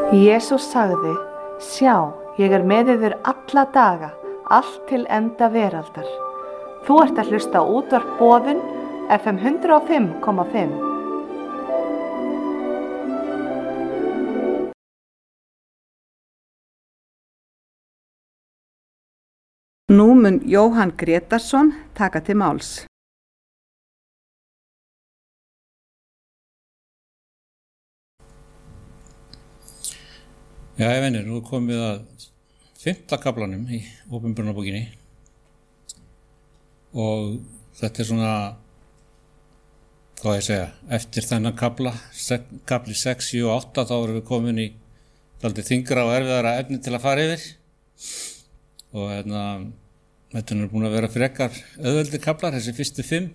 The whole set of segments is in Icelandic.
Jesús sagði, sjá, ég er með yður alla daga, allt til enda veraldar. Þú ert að hlusta á útvarp Boðun, FM 105,5. Nú mun Jóhann Grétarsson taka til máls. Já, ég venir, nú komum við að 5. kaflanum í Opinberunarbókinni og þetta svona, hvað ég segja, eftir þennan kafli 6, 7 og 8 þá erum við komin í dálítið þyngra og erfiðara efni til að fara yfir og þetta er búin að vera frekar auðveldir kaflar, þessi fyrstu 5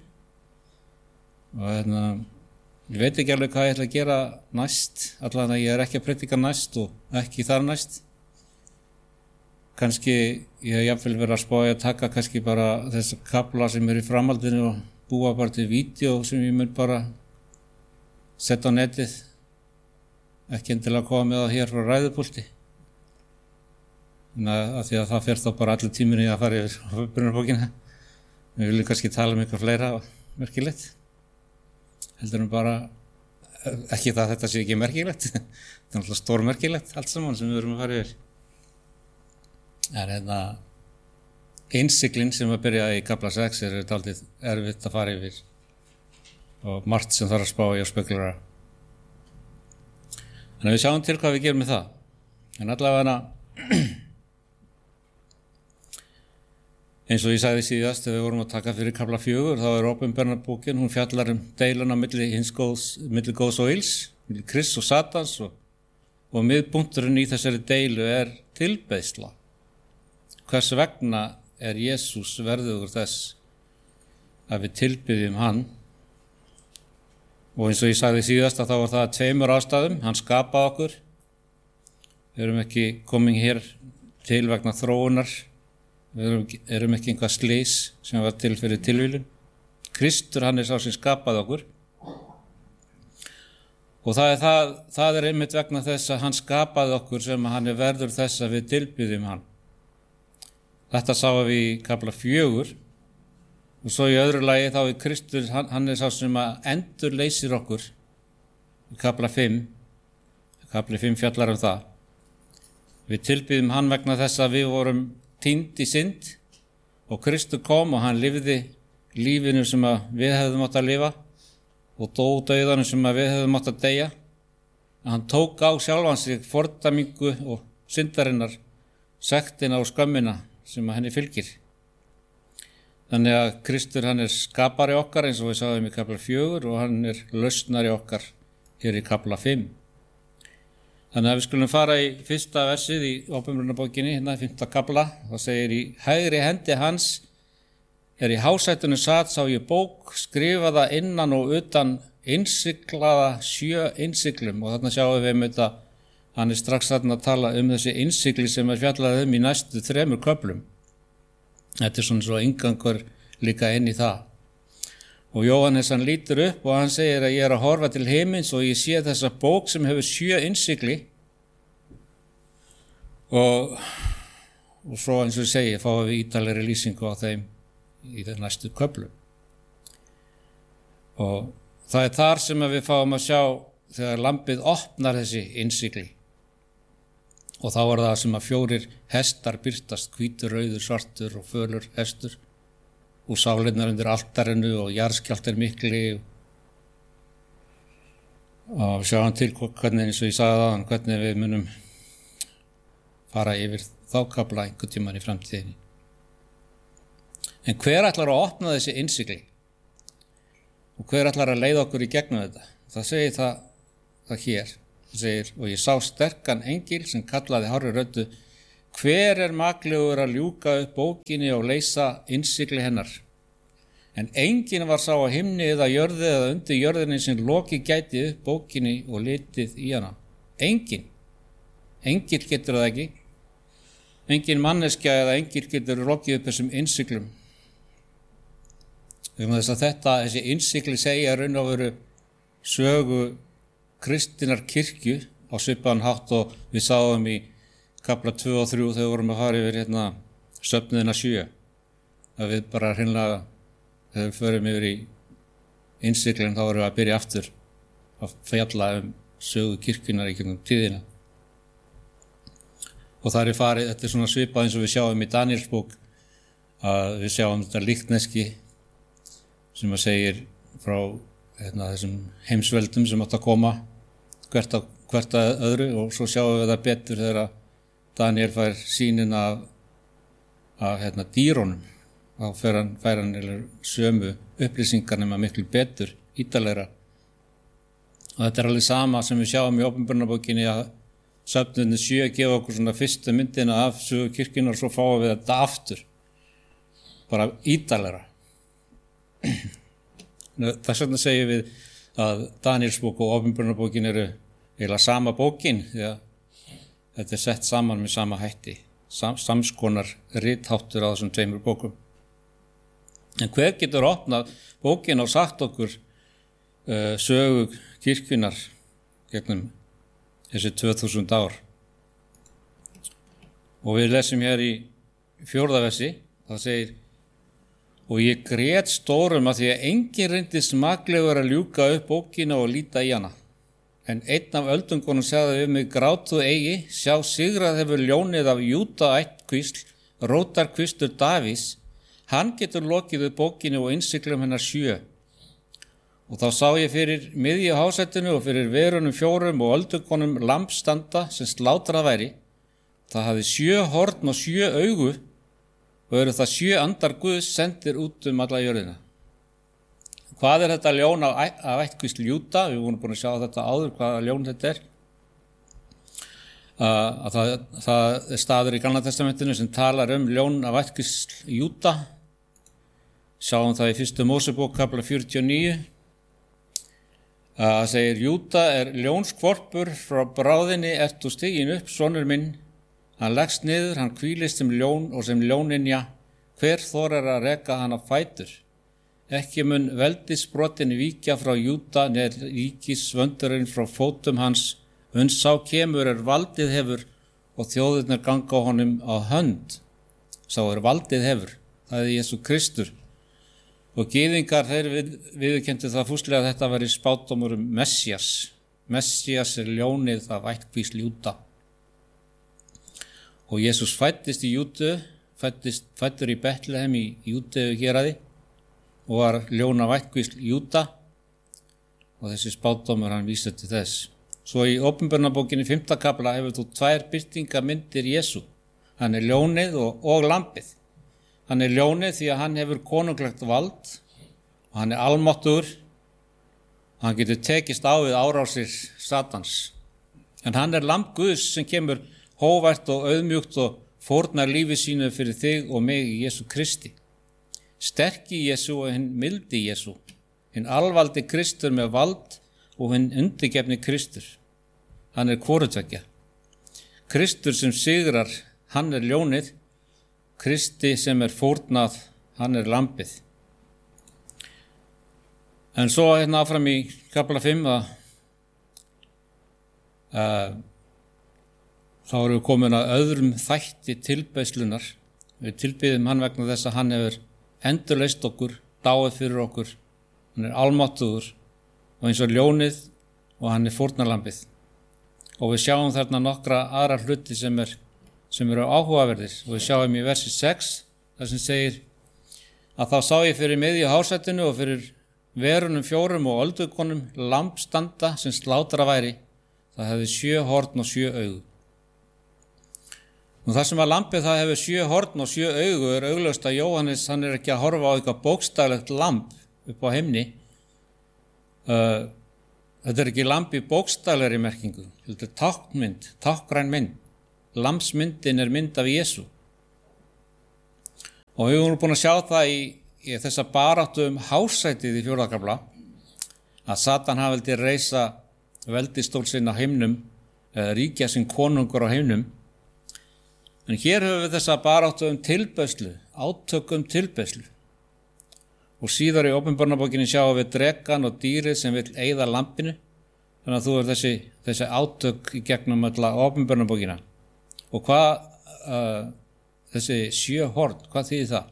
og ég veit ekki alveg hvað ég ætla að gera næst, allavega ég er ekki að predika næst og ekki þar næst. Kannski ég hef jafnvel verið að spá að taka kannski bara þessa kafla sem er í framhaldinu og búa bara til vídeó sem ég mun bara setja á netið, ekki endilega koma með það hér frá ræðupúlti. Af því að það fer þá bara allir tíminni að fara yfir Opinberunarbókina. Við viljum kannski tala um eitthvað fleira og merkilegt. Heldur bara, ekki það að þetta sé ekki merkilegt, þetta er náttúrulega stórmerkilegt allt saman sem við erum að fara yfir. En innsiglin sem að byrja í kafla 6 er dálítið erfitt að fara yfir og margt sem þarf að spá í og speklara. Þannig að við sjáum til hvað við gerum með það. En allavega eins og ég sagði síðast, þegar við vorum að taka fyrir kafla 4, þá er Opinberunarbókin, hún fjallar deiluna milli góðs og ills, milli Krists og Satans og miðpunkturinn í þessari deilu er tilbeiðsla. Hvers vegna er Jesús verðugur þess að við tilbiðjum hann? Og eins og ég sagði síðast að þá var það 2 ástæðum, hann skapaði okkur. Við erum ekki komin hér til vegna þróunar. Við erum ekki einhvað slys sem var til fyrir tilvílun. Kristur, hann er sá sem skapaði okkur. Og það er einmitt vegna þess að hann skapaði okkur sem hann er verður þess að við tilbiðjum hann. Þetta sáum við í kafla 4 og svo í öðru lagi þá er Kristur, hann er sá sem að endur leysir okkur í kafla 5. Kafli 5 fjallar það. Við tilbiðjum hann vegna þess að við vorum týnd í synd og Kristur kom og hann lifði lífinu sem að við hefðum átt að lifa og dó dauðanum sem að við hefðum átt að deyja. Hann tók á sjálfan sig fordæmingu og syndarinnar, sektina og skömmina sem að henni fylgir. Þannig að Kristur, hann er skapari okkar eins og við sáum í kafla 4 og hann er lausnari okkar hér í kafla 5. Þannig að við skulum fara í fyrsta versið í Opinberunarbókinni, 5. kafla. Það segir í hægri hendi hans í hásætinu sat sá ég bók skrifaða innan og utan innsiglaða 7 innsiglum og þarna sjáum við þetta, hann er strax þarna að tala þessi innsigli sem er fjallað í næstu 3 köflum. Þetta er svona svo inngangur líka inn í það. Og Jóhannes hann lítur upp og hann segir að ég er að horfa til himins og ég sé þessa bók sem hefur 7 innsigli og svo eins og ég segi fáum við ítalegri lýsingu á þeim í þeim næstu köflum. Og það er þar sem við fáum að sjá þegar lambið opnar þessi innsigli og þá er það sem að 4 hestar birtast, hvítur, rauður, svartur og fölur hestur og sálinnar undir altarinu og jarðskjálftar mikli og sjáum til hvernig eins og ég sagði það, hvernig við munum fara yfir þá kafla einhvern tímann í framtíðinni. En hver ætlar að opna þessi innsigli? Og hver ætlar að leiða okkur í gegnum þetta? Það segir það hér. Það segir, og ég sá sterkan engil sem kallaði hárri röddu, hver er maklegur að ljúka upp bókinni og leysa innsigli hennar? En enginn var sá á himni eða jörði eða undir jörðinni sem loki gæti upp bókinni og litið í hana. Enginn. Engill getur það ekki. Engin manneskja eða engill getur lokið upp þessum innsiglum. Þess að þessi innsigli segja raun og veru sögu kristinnar kirkju á svipaðan hátt og við sáum í kapla 2 og 3 þegar vorum að fara yfir söfnuðina 7. Að við bara hreinlega, þegar við förum yfir í innsiklinn, þá erum við að byrja aftur að fjalla sögu kirkjunnar í gegnum tíðina. Og það er farið, þetta svona svipað eins og við sjáum í Daníelsbók, að við sjáum þetta líkneski sem að segir frá þessum heimsveldum sem átt að koma hvert að öðru, og svo sjáum við það betur þegar Daniel fær sýnin af dýrónum. Þá fær hann sömu upplýsingar nema miklu betur, ítarlegra. Og þetta er alveg sama sem við sjáum í Opinberunarbókinni, að söfnuðin 7 gefa okkur svona fyrstu myndina af sögu kirkjunnar og svo fáum við þetta aftur, bara ítarlegra. Þess vegna segjum við að Daníelsbók og Opinberunarbókin eru eiginlega sama bókin, því að þetta er sett saman með sama hætti, samskonar ritháttur á þessum 2 bókum. En hver getur opnað bókin og sagt okkur sögu kirkjunnar gegnum þessi 2000 ár? Og við lesum hér í 4. versi, það segir: og ég grét stórum að því að enginn reyndist maklegur að ljúka upp bókina og líta í hana. En einn af öldungunum sagði við mig: grátu eigi, sjá sigrað hefur ljónið af Júda ættkvísl, rótarkvistur Davís. Hann getur lokið upp bókinu og innsiklum hennar 7. Og þá sá ég fyrir miðju hásættinu og fyrir verunum 4 og öldungunum lamb standa sem slátrað væri. Það hafði 7 horn og 7 augu, og eru það 7 andar Guðs sendir út alla jörðina. Hvað er þetta ljón af ættkvísl Júda? Við vorum búin að sjá þetta áður, hvaða ljón þetta er. Það er staður í Gamla testamentinu sem talar ljón af ættkvísl Júda. Sjáum það í 1. Mósebók kapla 49. Það segir: Júda er ljónskvorpur, frá bráðinni ert þú stiginn upp, sonur minn. Hann leggst niður, hann hvílist sem ljón og sem ljóninja. Hver þorar að reka hann á fætur? Ekki mun veldisbrotin víkja frá Júda, né ríkisvöndurinn frá fótum hans. Uns sá kemur valdið hefur, og þjóðirnar ganga á honum á hönd. Sá valdið hefur, það er Jesú Kristur. Og gyðingar, þeir viðurkenndu það fúslega að þetta væri spádómur Messías. Messías er ljónið af ættkvísl Júda. Og Jesús fæddist í Júdu, fæddur í Betlehem í Júdeu héraði, og var ljón af ættkvísl Júda, og þessi spádómur hann vísar til þess. Svo í Opinberunarbókinni 5. kapla hefur þú 2 birtingamyndir Jesú. Hann er ljónið og lambið. Hann er ljónið því að hann hefur konunglegt vald, og hann er almáttugur. Hann getur tekist á við árásir Satans. En hann er lamb Guðs sem kemur hóvært og auðmjúkt og fórnar lífi sínu fyrir þig og mig í Jesú Kristi. Sterki Jesú og hinn mildi Jesú, hinn alvaldi Kristur með vald og hinn undirgefni Kristur. Hann er hvorutveggja. Kristur sem sigrar, hann er ljónið. Kristi sem er fórnað, hann er lambið. En svo áfram í kapla 5 þá erum við komin að öðrum þætti tilbeiðslunar. Við tilbiðum hann vegna þess að hann hefur endurleist okkur, dáið fyrir okkur. Hann er almáttugur og eins og ljónið, og hann er fórnarlambið. Og við sjáum þarna nokkra aðra hluti sem eru áhugaverðir. Og við sjáum í versi 6, þar sem segir að þá sá ég fyrir miðju hásættinu og fyrir verunum 4 og öldukonum lamb standa sem slátra væri. Það hefði 7 horn og 7 augu. Og það sem að lambið það hefur 7 horn og 7 augu er augljóst að Jóhannes, hann er ekki að horfa á eitthvað bókstaflegt lamb upp á himni. Þetta er ekki lamb í bókstaflegri merkingu. Þetta er táknmynd, tákgræn mynd. Lambsmyndin er mynd af Jesú. Og við vorum búin að sjá það í þessa baráttu hásætið í 4. kafla, að Satan hafi vildi reisa veldistól sinn á himnum, eða ríkja sinn konungur á himnum. En hér höfum við þessa baráttu tilbeiðslu, átök tilbeiðslu. Og síðar í Opinberunarbókinni sjáum við drekann og dýrið sem vill eyða lambinu, þannig að þú er þessi átök í gegnum alla opinberunarbókina. Og hvað þessi 7 horn, hvað þýðir það?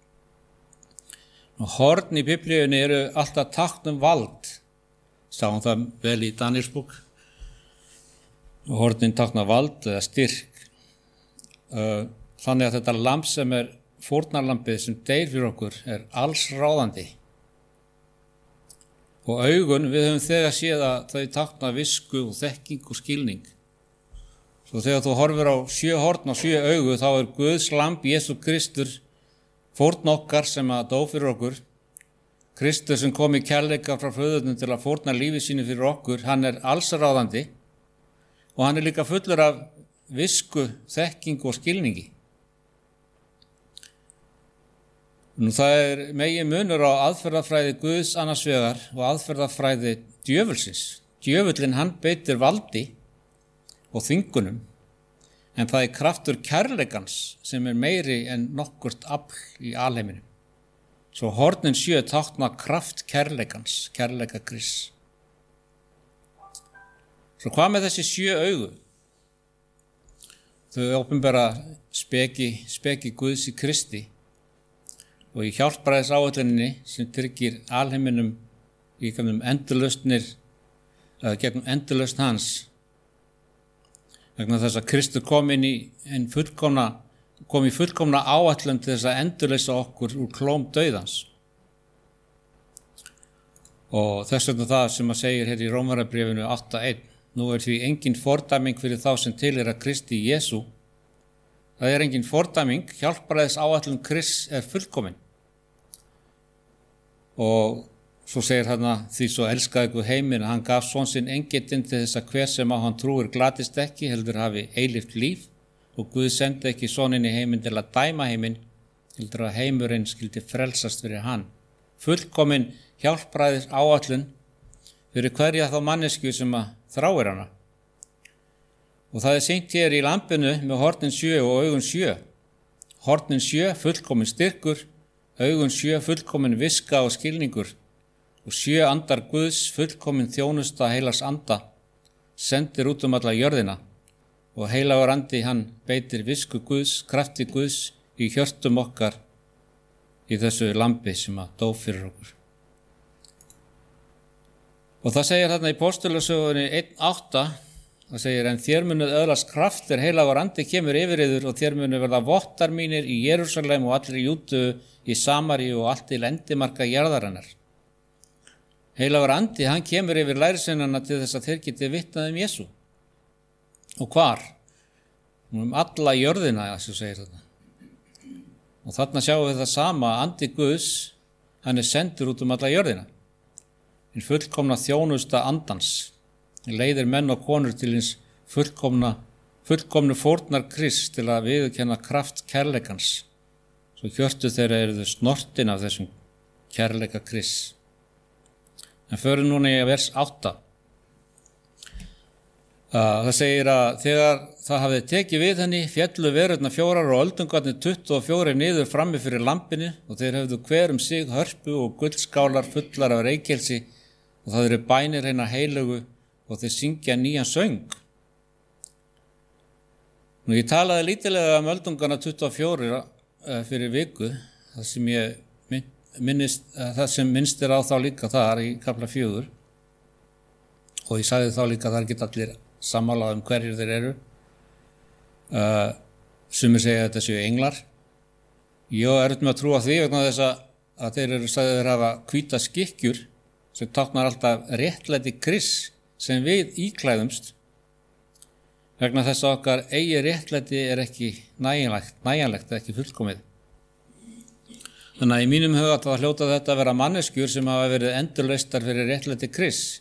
Og horn í Biblíunni eru alltaf tákn vald. Sáum það vel í Daníelsbók. Og hornin tákna vald eða styrk. Þannig að þetta lamb sem er fórnarlambið sem deyr fyrir okkur er allsráðandi. Og augun, við höfum þegar séð að þau tákna visku og þekking og skilning. Svo þegar þú horfir á 7 horn og 7 augu, þá er Guðs lamb Jesú Kristur fórn okkar sem að dó fyrir okkur. Kristur sem kom í kærleika frá föðurnum til að fórna lífi sínu fyrir okkur, hann er allsráðandi og hann er líka fullur af visku, þekking og skilningi. Nú það er megin munur á aðferðafræði Guðs annars vegar og aðferðafræði djöfulsins. Djöfullinn hann beitir valdi og þvingunum, en það er kraftur kærleikans sem er meiri en nokkurt afl í alheiminum. Svo hornin 7 tákna kraft kærleikans, kærleika Krists. Svo hvað með þessi 7 augu? Þau opinbera speki Guðs í Kristi. Og í hjálpræðisáætluninni sem tryggir alheiminum í gegnum endurlausnir, gegnum endurlausn hans. Vegna þess að Kristur kom í fullkomna áætlun til þess að endurlausa okkur úr klóm dauðans. Og þess vegna það sem að segir hér í Rómarabréfinu 8:1. Nú er því engin fordæming fyrir þá sem tilheyra Kristi Jesú. Það er engin fordæming, hjálpræðisáætlun Krists er fullkomin. Og svo segir hann því svo elskaði Guð heiminn að hann gaf son sinn eingetinn til þess að hver sem á hann trúir glatist ekki, heldur hafi eilíft líf, og Guð sendi ekki soninn í heiminn til að dæma heiminn, heldur að heimurinn skyldi frelsast fyrir hann. Fullkomin hjálpræðis áætlun fyrir hverja þá manneskju sem að þráir hana. Og það er sýnt hér í lambinu með hornin 7 og augun 7. Hornin 7 fullkomin styrkur, augun 7 fullkomin viska og skilningur, og 7 andar Guðs fullkomin þjónusta heilags anda sendir út alla jörðina, og heilagur andi hann beitir visku Guðs, krafti Guðs í hjörtum okkar í þessu lambi sem að dó fyrir okkur. Og það segir þarna í Póstulasögunni 1:8, það segir, en þér munuð öðlast kraft heilagur andi kemur yfir yður, og þér munuð verða vottar mínir í Jerúsalem og allir í Júdeu, í Samaríu og allt til endimarka jarðarinnar. Heilagur andi, hann kemur yfir lærisveinana til þess að þeir geti vitnað Jesú. Og hvar? Alla jörðina, þessu segir þetta. Og þarna sjáum við það sama, andi Guðs, hann er sendur út alla jörðina. Hinn fullkomna þjónusta andans, leiðir menn og konur til hins fullkomnu fórnar Krist til að viðurkenna kraft kærleikans. Svo hjörtu þeirra eru þau snortin af þessum kærleika Krist. En förum núna í vers 8. Það segir að þegar það hafði tekið við henni, féllu verurnar 4 og öldungarnir 24 niður frammi fyrir lampinu, og þeir höfðu hver sig hörpu og guldskálar fullar af reykelsi, og það eru bænir hinna heilögu, og þeir syngja nýjan söng. Nú ég talaði lítilega öldungarna 24 fyrir viku, það sem minnst er á þá líka þar í kapla 4, og ég sagði þá líka að það er ekki allir sammála hverjir þeir eru. Sumir segja að þetta séu englar. Ég er með að trúa því vegna þess að þeir eru sagðir hafa hvíta skikkjur sem táknar alltaf réttlæti Krists sem við íklæðumst, vegna þess að okkar eigi réttlæti er ekki nægjanlegt, ekki fullkomið. Þannig að í mínum huga þá hljóta þetta að vera manneskjur sem hafa verið endurleystar fyrir réttlæti Krists.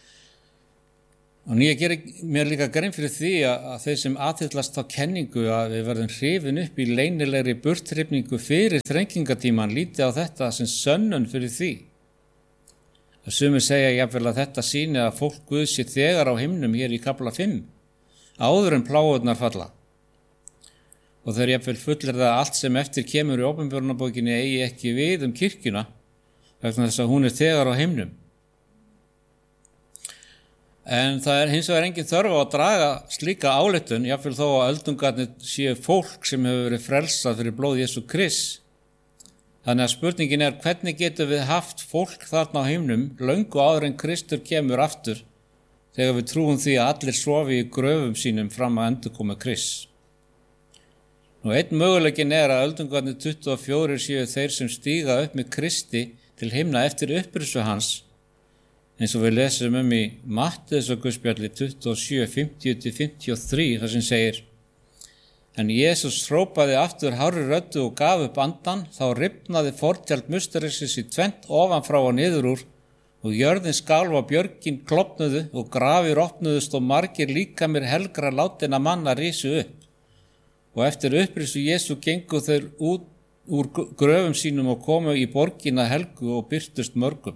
Og ég gerir mér líka grein fyrir því að þeir sem aðhyllast þá kenningu að við verðum hrifin upp í leynilegri burthrifningu fyrir þrengingatíman líti á þetta sem sönnun fyrir því. Það sumir segja jafnvel að þetta sýni að fólk Guðs sé þegar á himnum hér í kapla 5, áður en plágurnar falla. Og þeir jafnvel fullir það allt sem eftir kemur í Opinberunarbókinni eigi ekki við kirkjuna, vegna þess að hún er þegar á himnum. En það hins vegar engin þörf á að draga slíka ályktun, jafnvel þó að öldungarnir séu fólk sem hefur verið frelsað fyrir blóð Jesú Krists. Þannig að spurningin hvernig getum við haft fólk þarna á himnum löngu áður en Kristur kemur aftur, þegar við trúum því að allir sofi í gröfum sínum fram að endurkomu Krists. Einn möguleikin að öldungarnir 24 séu þeir sem stíga upp með Kristi til himna eftir upprissu hans, eins og við lesum í Matteusarguðspjalli 27, 50-53, þar sem segir: En Jesús hrópaði aftur hárri röddu og gaf upp andan, þá rifnaði fortjald musterisins í tvennt ofan frá og niður úr, og jörðin skalf og björgin klofnuðu og grafir opnuðust og margir líkamir helgra látinna manna risu upp. Og eftir upprissu Jesú gengu þeir út úr gröfum sínum og komu í borgina helgu og birtust mörgum.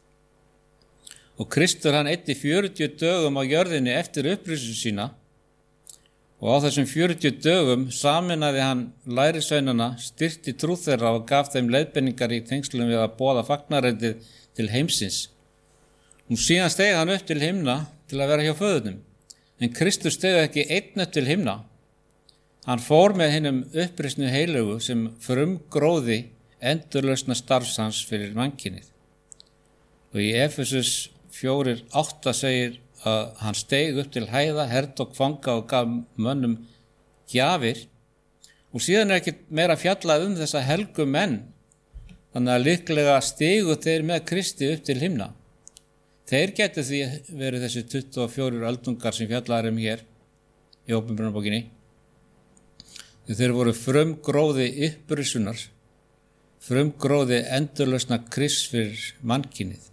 Og Kristur hann eyddi 40 dögum á jörðinni eftir upprissu sína, og á þessum 40 dögum sameinaði hann lærisveinana, styrkti trú þeirra og gaf þeim leiðbeiningar í tengslum við að boða fagnarættið til heimsins. Síðan steig hann upp til himna til að vera hjá föðurnum, en Kristur steig ekki einn upp til himna. Hann fór með hinum upprisnu heilögu sem frumgróði endurlausna starfs hans fyrir mannkynið. Og í Efesus 4:8 segir að hann steig upp til hæða, hertók fanga og gaf mönnum gjafir. Og síðan ekki meira fjallað þessa helgu menn, þannig að líklega stigu þeir með Kristi upp til himna. Þeir getur því verið þessi 24 öldungar sem fjallað hér í Åpenbarabókinni. Þeir voru frumgróði upprissunar, frumgróði endurlausna Krists fyrir mannkynið.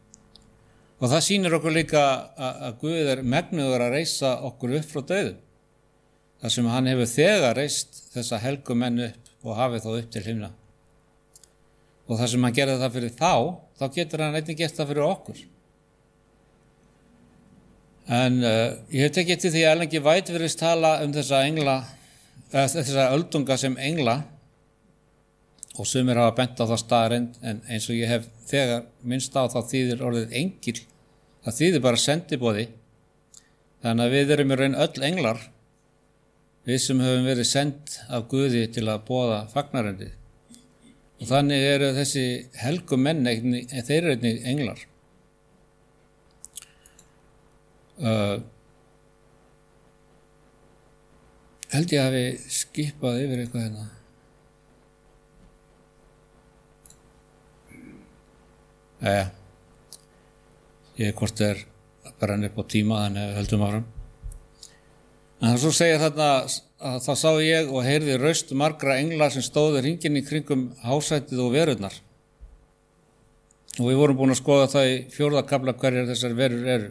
Og það sýnir okkur líka að Guð megnugur að reisa okkur upp frá dauðum, þar sem hann hefur þegar reist þessa helgu menn upp og hafið þá upp til himna. Og þar sem hann gerði það fyrir þá getur hann einnig gert það fyrir okkur. En ég hef tekið til því að Ellen G. White virðist tala þessa öldunga sem engla, og sumir hafa bent á það staðreynd, en eins og ég hef þegar minnst á þá þýðir orðið engil, það þýðir bara sendiboði. Þannig að við erum í raun öll englar, við sem höfum verið send af Guði til að boða fagnarættið. Og þannig eru þessi helgu menn, þeir eru einnig englar. Held ég hafi skipað yfir eitthvað hérna. Ég hvort að brenna upp á tíma, þannig að við höldum áfram. En svo segir þarna að þá sá ég og heyrði raust margra englar sem stóðu hringinn í kringum hásætið og verurnar. Og við vorum búin að skoða það í 4. kafla hverjar þessar verur eru.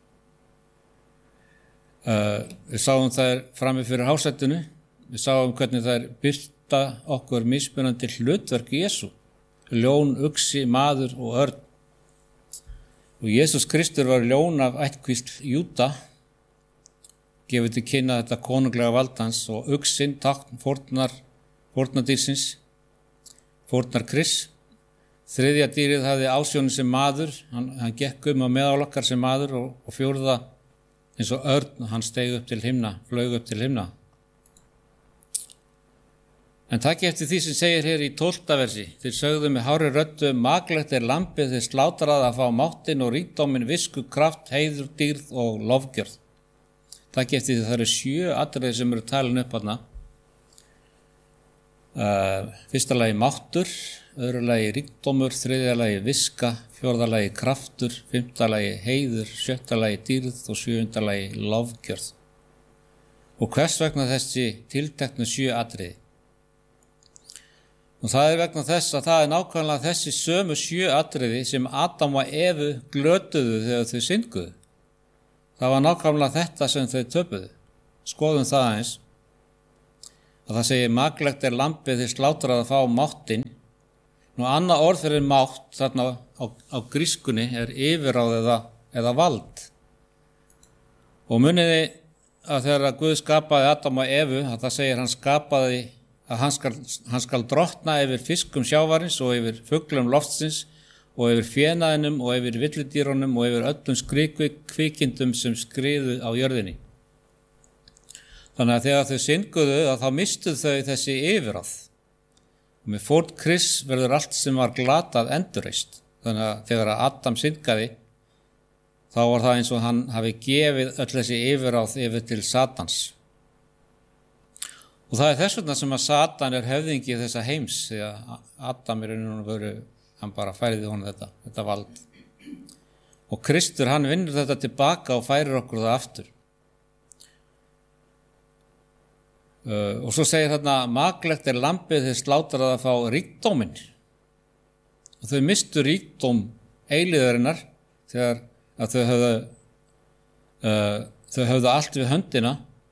Við sáum þær frammi fyrir hásættinu, við sáum hvernig þær birta okkur mismunandi hlutverk Jesú, ljón, uxi, maður og örn. Og Jesús Kristur var ljón af ættkvísl Júda, gefið til kynna þetta konunglega vald hans, og uxinn tákn fórnardýrsins, fórnar Krists. Þriðja dýrið hafði ásjónu sem maður, hann gekk á meðal okkar sem maður, og fjórða eins og örn, hann steig upp til himna, flaug upp til himna. En takk eftir því sem segir hér í 12. versi: Þeir sögðu með hárri röddu: maglegt lambið þeir slátraði að fá máttinn og ríkdóminn, visku, kraft, heiður, dýrð og lofgjörð. Takk eftir því það eru 7 atriði sem eru talin upp þarna. Fyrsta lagi máttur, öðru lagi ríkdómur, þriðja lagi viska, fjórða lagi kraftur, 5. lagi heiður, 7. lagi dýrð og 7. lagi lofgjörð. Og hvers vegna þessi tilteknu 7 atriði? Og það vegna þess að það nákvæmlega þessi sömu 7 atriði sem Adam og Evu glötuðu þegar þau synguðu. Það var nákvæmlega þetta sem þau töpuðu. Skoðum það aðeins. Að það segir maglegt lambið þeir slátraði að fá máttinn. Nú annað orð fyrir mátt þarna á grískunni yfirráð eða vald. Og muniði að þegar Guð skapaði Adam og Evu, að það segir hann skapaði að hann skal drottna yfir fiskum sjávarins og yfir fuglum loftsins og yfir fénaðinum og yfir villidýrunum og yfir öllum kvikindum sem skriðu á jörðinni. Þannig að þegar þau synguðu að þá mistuð þau þessi yfirráð. Og með fórn Krists verður allt sem var glatað endurreist. Þannig að þegar Adam syngaði, þá var það eins og hann hafi gefið öll þessi yfirráð yfir til Satans. Og það er þess vegna sem að Satan er höfðingi þessa heims, því að Adam er einhvern veginn hann bara færði honum þetta vald. Og Kristur, hann vinnur þetta tilbaka og færir okkur það aftur. Og svo segir þarna, maklegt er lambið þið slátrað að fá ríkdóminn. Og þau mistu ríkdóm eilíðarinnar þegar að þau höfðu allt við höndina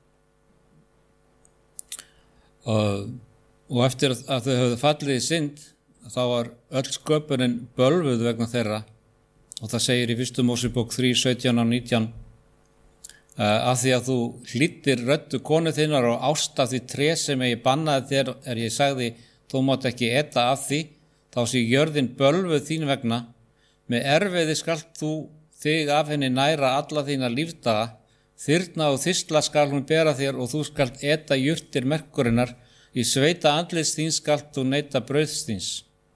og eftir að þau höfðu fallið í synd þá var öll sköpunin bölvuð vegna þeirra og það segir í 1. Mósebók 3:17-19 af því að þú hlýddir röddu konu þinnar og ást af því tré sem ég bannaði þér ég sagði þú mátt ekki eta af því þá sé jörðin bölvuð þín vegna með erfiði skalt þú þig af henni næra alla þína lífdaga þyrna og þysla skal hún bera þér og þú skalt eta jurtir merkurinnar í sveita andlits þín skalt þú neyta brauðs þíns.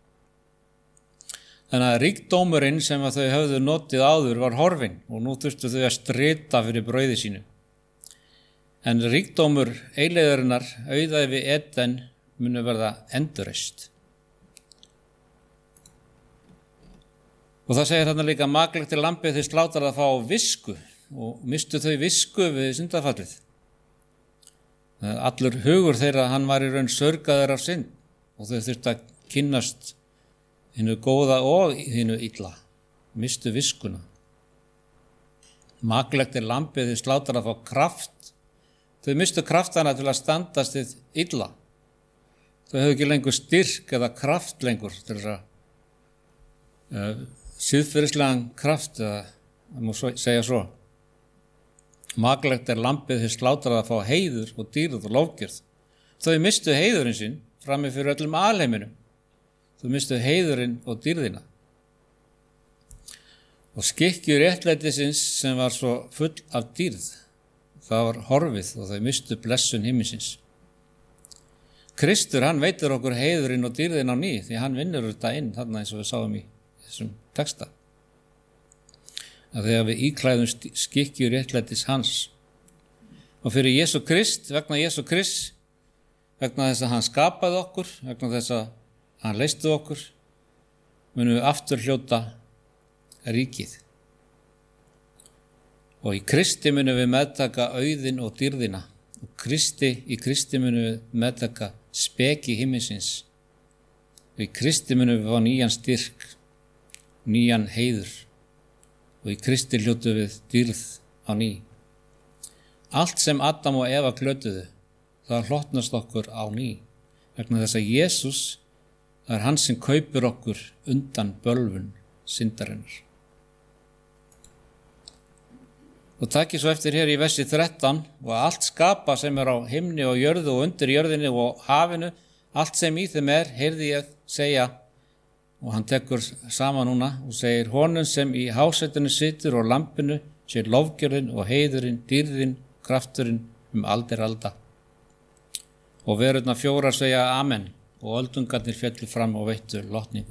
Þannig að ríkdómurinn sem að þau höfðu notið áður var horfinn og nú þurftu þau að strita fyrir brauði sínu. En ríkdómur eilíðarinnar auðaði við Eden munu verða endurreist. Og það segir þarna líka maklegt er lambið þið slátrað að fá visku og mistu þau visku við syndafallið. Allur hugur þeirra hann var í raun sörgaður af synd og þau þurftu að kynnast hinu góða og hinu illa, mistu viskuna. Maklegt er lambið þið slátrað að fá kraft. Þau mistu kraftana til að standast þið illa. Þau höfðu ekki lengur styrk eða kraft lengur til þess að siðferðislegan kraft, það má segja svo. Maklegt er lambið þið slátrað að fá heiður og dýrð og lofgjörð. Þau mistu heiðurinn sinn frammi fyrir öllum alheiminum. Þau mistu heiðurinn og dýrðina. Og skikkju réttlætisins sem var svo full af dýrð, það var horfið og þau mistu blessun himminsins. Kristur, hann veitir okkur heiðurinn og dýrðin á ný, því hann vinnur þetta inn, þarna eins og við sáum í þessum texta. Að þegar við íklæðum skikkju réttlætis hans. Og fyrir Jesú Krist, vegna Jesú Krist, vegna þess að hann skapaði okkur, vegna þess að hann leysti okkur, munum við aftur hljóta ríkið. Og í Kristi munum við meðtaka auðinn og dýrðina. Og í Kristi munum við meðtaka speki himminsins. Og í Kristi munum við fá nýjan styrk, nýjan heiður. Og í Kristi hljótu við dýrð á ný. Allt sem Adam og Eva glötuðu, það hlotnast okkur á ný. Vegna þess að Jesús, það er hann sem kaupir okkur undan bölvun syndarinnar. Og takið svo eftir hér í versi 13 og allt skapa sem er á himni og jörðu og undir jörðinni og hafinu, allt sem í þeim er, heyrði ég segja, og hann tekur saman núna og segir honum sem í hásetinu situr og lampinu sé lofgjörðin og heiðurinn, dýrðin, krafturinn aldir alda. Og verurnar 4 segja amen. Og öldungarnir féllu fram og veittu lotningu.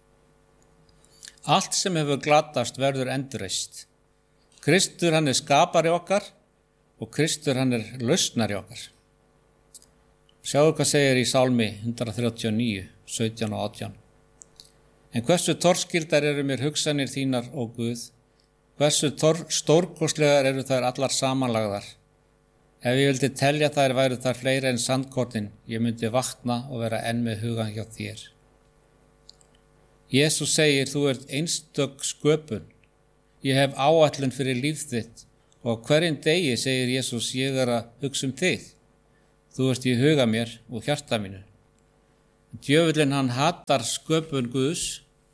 Allt sem hefur glatast verður endurreist. Kristur hann er skapari okkar og Kristur hann er lausnari okkar. Sjáu hvað segir í Sálmi 139, 17 og 18. En hversu torskildar eru mér hugsanir þínar, ó Guð? Hversu stórkostlegar eru þær allar samanlagðar? Ef ég vildi telja þær væru þær fleiri en sandkornin, ég myndi vakna og vera enn með hugan hjá þér. Jesús segir, þú ert einstök sköpun. Ég hef áætlun fyrir líf þitt og hverjum degi segir Jesús, ég er að hugsa þig. Þú ert í huga mér og hjarta mínu. Djöfullinn hann hatar sköpun Guðs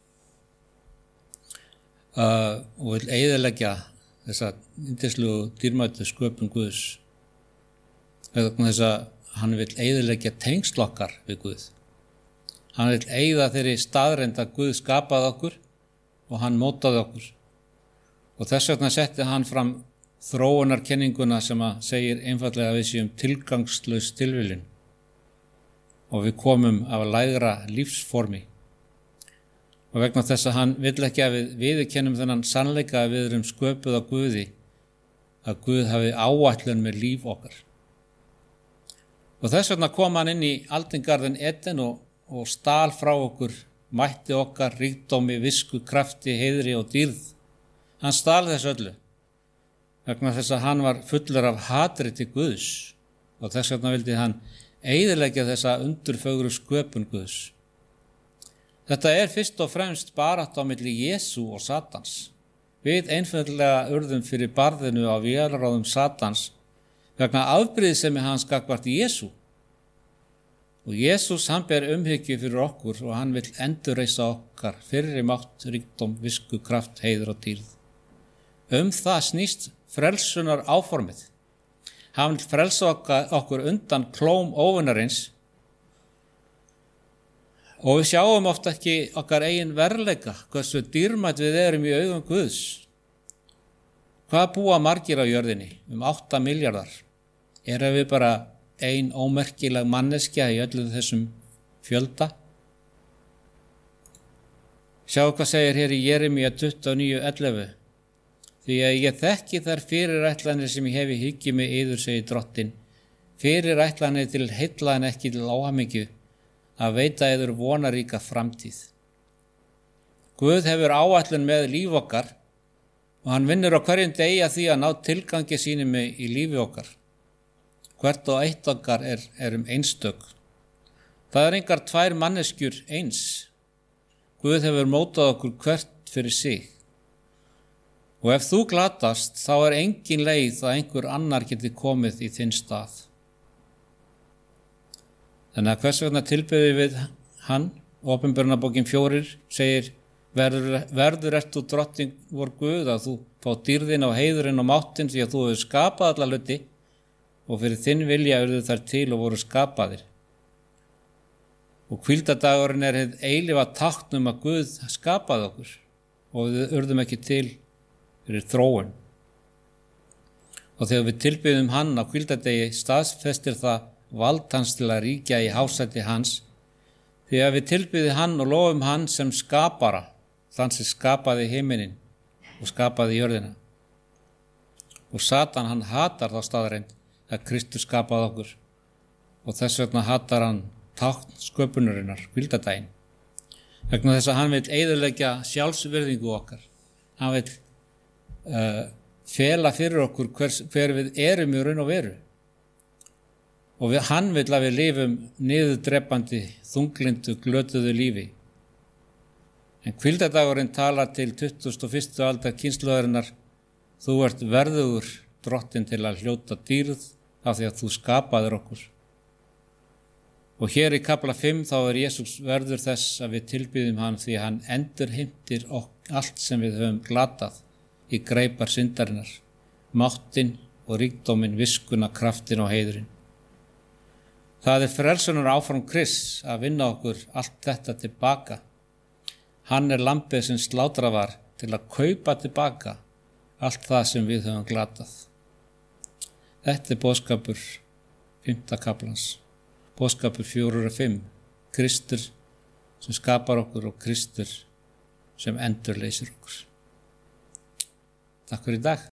og vil eyðileggja þessa yndislegu dýrmætu sköpun Guðs. Vegna þess að hann vil eyðileggja tengsl okkar við Guð. Hann vil eyða þeirri staðreynd að Guð skapaði okkur og hann mótaði okkur. Og þess vegna setti hann fram þróunarkenninguna sem að segir einfallega að við séum tilgangslaus tilviljun og við komum af lægra lífsformi. Og vegna þess að hann vill ekki að við viðurkennum þennan sannleika að við erum sköpuð á Guði, að Guð hafi áætlun með líf okkar. Og þess vegna kom hann inn í aldingarðin Eden og stal frá okkur mætti okkar, ríkdómi, visku, krafti, heiðri og dýrð. Hann stal þess öllu vegna þess að hann var fullur af hatri til Guðs og þess vegna vildi hann eyðileggja þessa undurfögru sköpun Guðs. Þetta er fyrst og fremst barátta á milli Jesú og Satans. Við einfaldlega urðum fyrir barðinu á vélráðum Satans vegna afbrýðisemi hans gagnvart Jesú. Og Jesús hann ber umhyggju fyrir okkur og hann vill endurreisa okkar fyrri mátt, ríkdóm, visku, kraft, heiður og dýrð. Það snýst frelsunar áformið. Hann vill frelsa okkur undan klóm óvinarins og við sjáum oft ekki okkar eigin veruleika, hversu dýrmætt við erum í augum Guðs. Hvað búa margir á jörðinni? 8 milljarðar. Erum við bara ein ómerkileg manneskja í öllum þessum fjölda? Sjáu hvað segir hér í Jeremíu 29:11. Því að ég þekki þær fyrirætlanir sem ég hef í hyggju með yður, segir Drottinn. Fyrirætlanir til heilla en ekki til óhamingju, að veita yður vonaríka framtíð. Guð hefur áætlun með líf okkar og hann vinnur á hverjum degi að því að ná tilgangi sínum í lífi okkar. Hvert og eitt okkar er einstök. Það er engar 2 manneskjur eins. Guð hefur mótað okkur hvert fyrir sig. Og ef þú glatast, þá er engin leið að einhver annar geti komið í þinn stað. Þannig að hvers vegna tilbyðum við hann? Opinberunarbókin 4 segir, verður ert þú drottning vor Guð, að þú fá dýrðin og heiðurinn og máttinn því að þú hefur skapað alla hluti og fyrir þinn vilja urðu þær til og voru skapaðir. Og hvíldardagurinn er hið eilífa tákn að Guð skapaði okkur og við urðum ekki til fyrir þróun. Og þegar við tilbyðum hann á hvíldardegi staðfestir það vald hans til að ríkja í hásæti hans, því að við tilbyðum hann og lofum hann sem skapara, þann sem skapaði himinin og skapaði jörðina. Og Satan hann hatar þá staðreind að Kristus skapaði okkur og þess vegna hatar hann tákn sköpunarinnar, hvíldardaginn. Vegna þess að hann vil eyðileggja sjálfsvirðingu okkar. Hann vil fela fyrir okkur hver við erum í raun og veru. Og hann vil að við lifum niðurdrepandi, þunglindu, glötuðu lífi. En hvíldardagurinn talar til 21. aldar kynslóðarinnar, þú ert verðugur drottinn til að hljóta dýrð af því að þú skapaðir okkur. Og hér í kafla 5 þá er Jesús verður þess að við tilbyðum hann því að hann endurheimtir allt sem við höfum glatað í greipar syndarinnar, máttinn og ríkdóminn, viskuna, kraftin og heiðurinn. Það er frelsunar áfram Krists að vinna okkur allt þetta tilbaka. Hann er lambið sem slátrað var til að kaupa tilbaka allt það sem við höfum glatað. Þetta er boðskapur 5. kaflans. Boðskapur 4 og 5. Kristur sem skapar okkur og Kristur sem endurleysir okkur. Takk fyrir í dag.